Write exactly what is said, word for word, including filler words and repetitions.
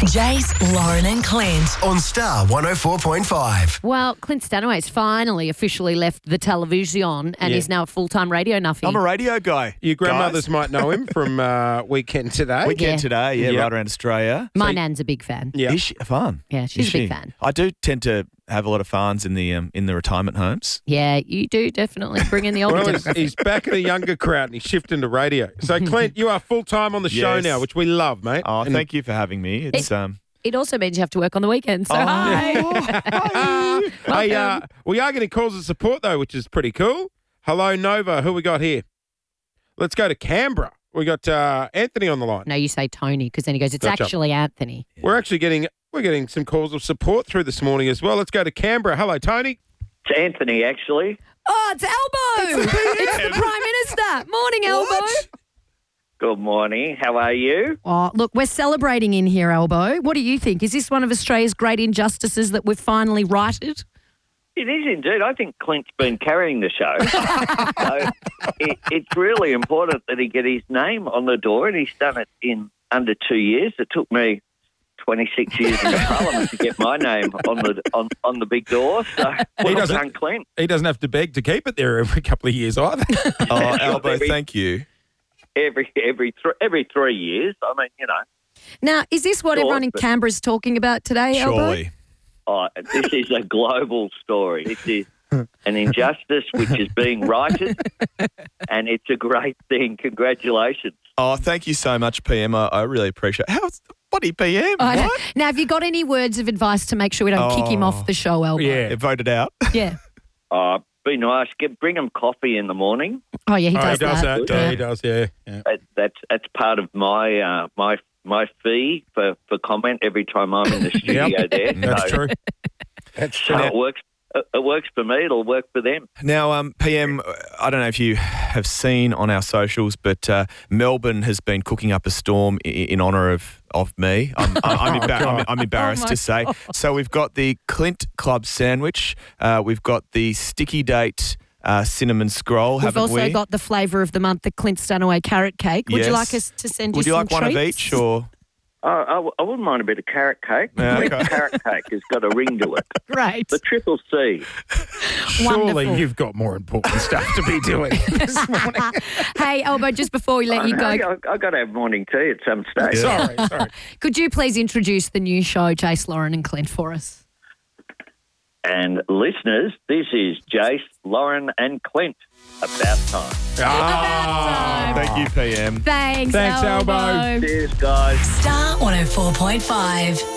Jace, Lauren and Clint. On Star one oh four point five. Well, Clint Stanaway's finally officially left the television and Yeah. is now a full-time radio nuffy. I'm a radio guy. Your grandmothers guys. might know him from uh, Weekend Today. Weekend Yeah. Today, yeah, Yeah. right around Australia. My So- nan's a big fan. Yeah. Is she fun? Yeah, she's Is a big she? fan. I do tend to have a lot of fans in the um, in the retirement homes. Yeah, you do definitely bring in the older Well, he's, demographic. he's back in a younger crowd and he's shifting to radio. So, Clint, you are full-time on the show Yes. now, which we love, mate. Oh, And- thank you for having me. It's um. It also means you have to work on the weekend. So Oh. hi. Hey, uh, we are getting calls of support, though, which is pretty cool. Hello, Nova. Who we got here? Let's go to Canberra. We got uh, Anthony on the line. No, you say Tony because then he goes, it's Gotcha. actually Anthony. We're actually getting we're getting some calls of support through this morning as well. Let's go to Canberra. Hello, Tony. It's Anthony, actually. Oh, it's Elbow. It's the Prime Minister. Morning, Elbow. Good morning. How are you? Oh, look, we're celebrating in here, Elbow. What do you think? Is this one of Australia's great injustices that we've finally righted? It is indeed. I think Clint's been carrying the show. so it, it's really important that he get his name on the door, and he's done it in under two years. It took me twenty-six years in the Parliament to get my name on the on, on the big door. So well doesn't- done, Clint. He doesn't have to beg to keep it there every couple of years either. Oh, Elbow, Very- thank you. Every every th- every three years. I mean, you know. Now, is this what Sure, everyone in but- Canberra's talking about today, Elbow? Surely. Oh, this is a global story. This is an injustice which is being righted, and it's a great thing. Congratulations. Oh, thank you so much, P M. I, I really appreciate it. How's bloody P M? I know. What? Now, have you got any words of advice to make sure we don't kick him Oh. off the show, Elbow? Yeah. It voted out. Yeah. Oh, be nice. Get bring them coffee in the morning. Oh, yeah, he Oh, does, he does that. that. Yeah, Yeah. he does, yeah. yeah. That, that's that's part of my uh, my my fee for, for comment every time I'm in the studio there. That's So- true. That's So true. it works. It works for me. It'll work for them. Now, um, P M, I don't know if you have seen on our socials, but uh, Melbourne has been cooking up a storm in, in honour of, of me. I'm, I'm, I'm, embar- I'm, I'm embarrassed Oh, my to say. So we've got the Clint Club sandwich. Uh, we've got the Sticky Date uh, cinnamon scroll, We've haven't also we? got the flavour of the month, the Clint Stanaway carrot cake. Would you Yes. like us to send you Would you some like one of treats? each, or Oh, I, w- I wouldn't mind a bit of carrot cake. Yeah, Clint okay. Carrot cake has got a ring to it. Great. The triple C. Surely Wonderful. you've got more important stuff to be doing this morning. Hey, Elbow, just before we let you go, I, I got to have morning tea at some stage. Sorry, sorry. could you please introduce the new show, Jace, Lauren and Clint, for us? And listeners, this is Jace, Lauren, and Clint. About time. Ah, thank you, P M. Thanks, Thanks, Elbow. Elbow. Cheers, guys. Star one oh four point five.